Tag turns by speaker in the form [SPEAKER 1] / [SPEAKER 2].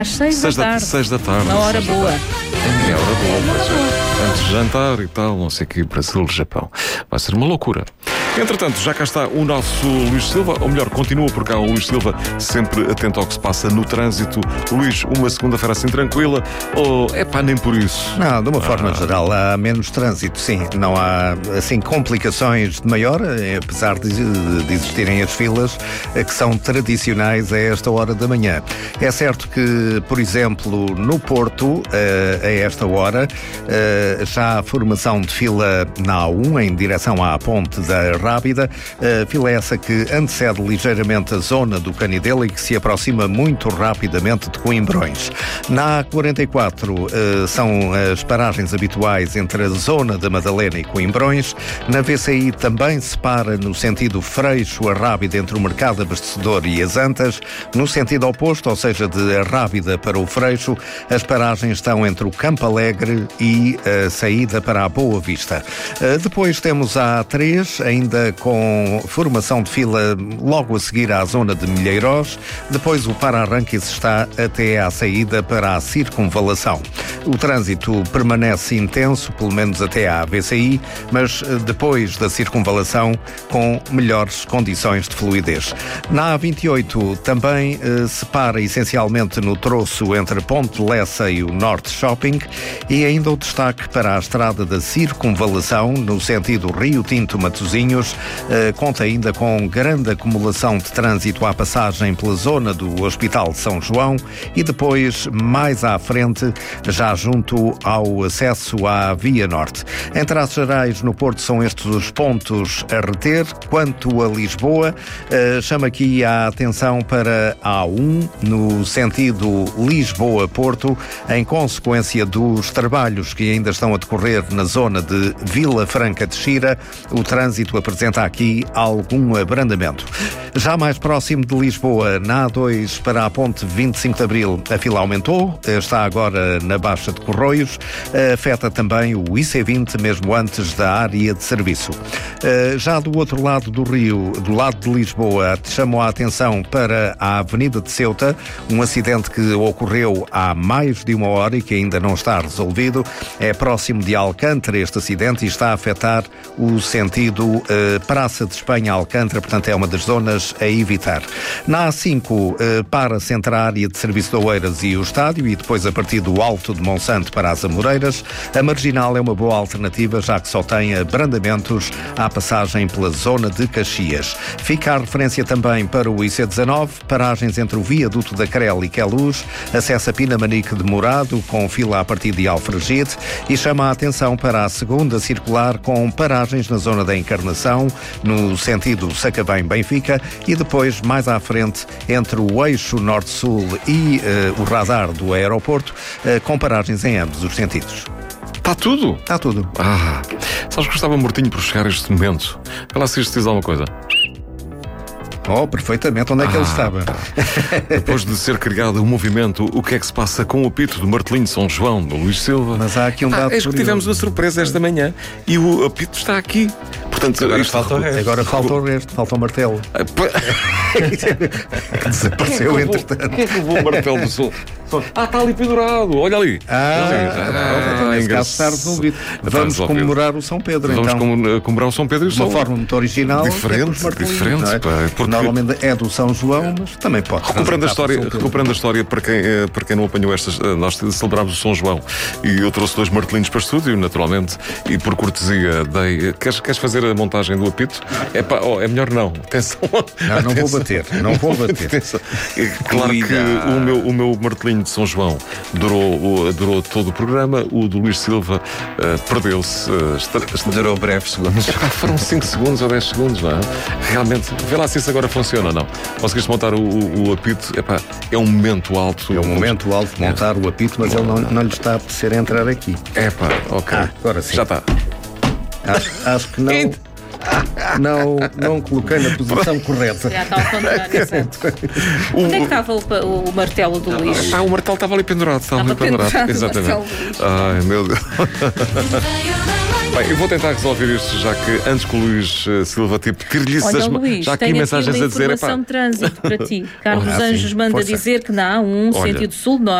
[SPEAKER 1] Às 6 da tarde.
[SPEAKER 2] 6 da tarde.
[SPEAKER 1] Uma hora boa.
[SPEAKER 2] É hora boa, mas antes de jantar e tal, não sei o que, Brasil, Japão. Vai ser uma loucura. Entretanto, já cá está o nosso Luís Silva, ou melhor, continua por cá o Luís Silva, sempre atento ao que se passa no trânsito. Luís, uma segunda-feira assim tranquila, ou nem por isso?
[SPEAKER 3] Não, de uma forma geral, há menos trânsito, sim. Não há, assim, complicações de maior, apesar de existirem as filas que são tradicionais a esta hora da manhã. É certo que, por exemplo, no Porto, a esta hora, já há formação de fila na A1 em direção à ponte da Rábida, fila essa que antecede ligeiramente a zona do Canidelo e que se aproxima muito rapidamente de Coimbrões. Na A44 são as paragens habituais entre a zona da Madalena e Coimbrões. Na VCI também se para no sentido Freixo a Rábida entre o Mercado Abastecedor e as Antas. No sentido oposto, ou seja, de a Rábida para o Freixo, as paragens estão entre o Campo Alegre e a saída para a Boa Vista. Depois temos a A3, ainda com formação de fila logo a seguir à zona de Milheirós. Depois o para-arranques está até à saída para a circunvalação. O trânsito permanece intenso, pelo menos até à VCI, mas depois da circunvalação com melhores condições de fluidez. Na A28 também se para essencialmente no troço entre Ponte Lessa e o Norte Shopping, e ainda o destaque para a estrada da circunvalação no sentido Rio Tinto-Matosinhos. Conta ainda com grande acumulação de trânsito à passagem pela zona do Hospital de São João e depois, mais à frente, já junto ao acesso à Via Norte. Em traços gerais, no Porto são estes os pontos a reter. Quanto a Lisboa, chama aqui a atenção para a A1, no sentido Lisboa-Porto, em consequência dos trabalhos que ainda estão a decorrer na zona de Vila Franca de Xira. O trânsito apresenta aqui algum abrandamento. Já mais próximo de Lisboa, na A2 para a ponte 25 de Abril, a fila aumentou, está agora na Baixa de Corroios, afeta também o IC20, mesmo antes da área de serviço. Já do outro lado do Rio, do lado de Lisboa, chamo a atenção para a Avenida de Ceuta, um acidente que ocorreu há mais de uma hora e que ainda não está resolvido. É próximo de Alcântara este acidente e está a afetar o sentido Praça de Espanha-Alcântara, portanto é uma das zonas a evitar. Na A5 para-se entre a área de serviço de Oeiras e o estádio e depois a partir do Alto de Monsanto para as Amoreiras. A Marginal é uma boa alternativa, já que só tem abrandamentos à passagem pela zona de Caxias. Fica a referência também para o IC19, paragens entre o Viaduto da Crel e Queluz, acesso a Pinamanique demorado, com fila a partir de Alfragide, e chama a atenção para a segunda circular com paragens na zona da Encarnação, no sentido Sacavém-Benfica, e depois, mais à frente, entre o eixo Norte-Sul e o radar do aeroporto, com paragens em ambos os sentidos.
[SPEAKER 2] Está tudo?
[SPEAKER 3] Está tudo.
[SPEAKER 2] Sabes que eu estava mortinho por chegar a este momento. Ela assiste diz alguma coisa.
[SPEAKER 3] Perfeitamente. Onde é que ele estava?
[SPEAKER 2] Depois de ser criado o movimento, o que é que se passa com o apito do martelinho de São João, do Luís Silva?
[SPEAKER 3] Mas há aqui um dado
[SPEAKER 2] eis que tivemos uma surpresa esta manhã e o apito está aqui. Portanto,
[SPEAKER 3] agora falta o resto, falta o martelo. Desapareceu, entretanto.
[SPEAKER 2] Quem é que levou o martelo do Sul? Está ali pendurado, olha ali.
[SPEAKER 3] Nesse caso está resolvido. Vamos comemorar o São Pedro,
[SPEAKER 2] então. Vamos comemorar o São Pedro e o São.
[SPEAKER 3] De uma forma muito original.
[SPEAKER 2] Diferente,
[SPEAKER 3] é? Porque normalmente é do São João, mas também pode.
[SPEAKER 2] Recuperando a história para quem não apanhou estas, nós celebramos o São João e eu trouxe 2 martelinhos para o estúdio, naturalmente, e por cortesia dei. Queres fazer a montagem do apito? É melhor não. Atenção.
[SPEAKER 3] Não vou bater.
[SPEAKER 2] Claro que o meu martelinho de São João durou todo o programa. O do Luís Silva perdeu-se.
[SPEAKER 3] Durou breves segundos.
[SPEAKER 2] Foram 5 segundos ou 10 segundos, não é? Realmente, vê lá se isso agora funciona ou não. Conseguiste montar o apito? É um momento alto.
[SPEAKER 3] É um momento alto de montar o apito, mas ele não lhe está a apetecer entrar aqui.
[SPEAKER 2] Ok.
[SPEAKER 3] Agora sim.
[SPEAKER 2] Já está.
[SPEAKER 3] Acho que não. Não coloquei na posição correta.
[SPEAKER 1] Já está ao contrário, certo. Onde é que estava o martelo do Luís?
[SPEAKER 2] O martelo estava ali pendurado. Exatamente. Ai, meu Deus. Bem, eu vou tentar resolver isto, já que antes que o Luís Silva tire-lhe as
[SPEAKER 1] Luís,
[SPEAKER 2] já aqui mensagens a dizer.
[SPEAKER 1] Informação de trânsito para ti. Carlos Anjos manda dizer que não há sentido sul-norte.